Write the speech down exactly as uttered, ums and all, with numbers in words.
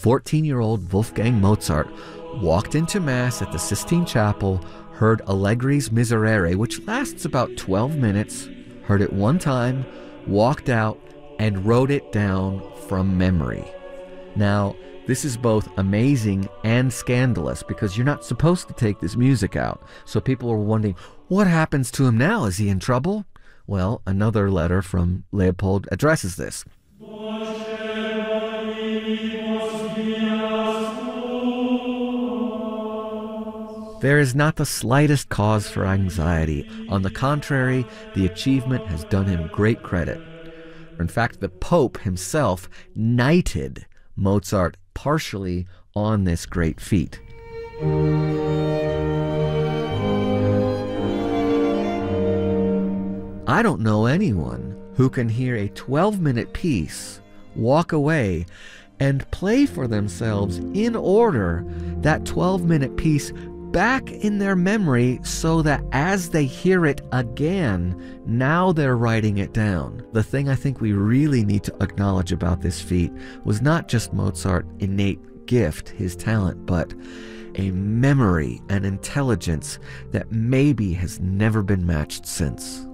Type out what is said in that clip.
fourteen-year-old Wolfgang Mozart walked into Mass at the Sistine Chapel, heard Allegri's Miserere, which lasts about twelve minutes, heard it one time, walked out, and wrote it down from memory. Now, this is both amazing and scandalous because you're not supposed to take this music out. So people are wondering, what happens to him now? Is he in trouble? Well, another letter from Leopold addresses this. There is not the slightest cause for anxiety. On the contrary, the achievement has done him great credit. In fact, the Pope himself knighted Mozart partially on this great feat. I don't know anyone who can hear a twelve-minute piece, walk away, and play for themselves in order that twelve-minute piece back in their memory so that as they hear it again, now they're writing it down. The thing I think we really need to acknowledge about this feat was not just Mozart's innate gift, his talent, but a memory and intelligence that maybe has never been matched since.